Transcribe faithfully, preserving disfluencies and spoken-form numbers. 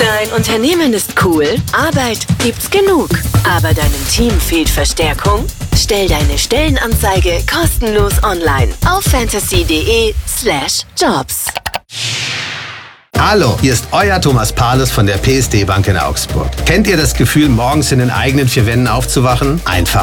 Dein Unternehmen ist cool, Arbeit gibt's genug, aber deinem Team fehlt Verstärkung? Stell deine Stellenanzeige kostenlos online auf fantasy.de slash jobs. Hallo, hier ist euer Thomas Pahles von der P S D Bank in Augsburg. Kennt ihr das Gefühl, morgens in den eigenen vier Wänden aufzuwachen? Einfach